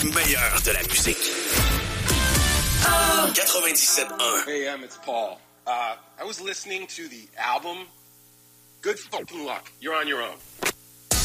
le meilleur de la musique. 97.1. Hey, it's Paul. I was listening to the album Good Fucking Luck. You're on your own.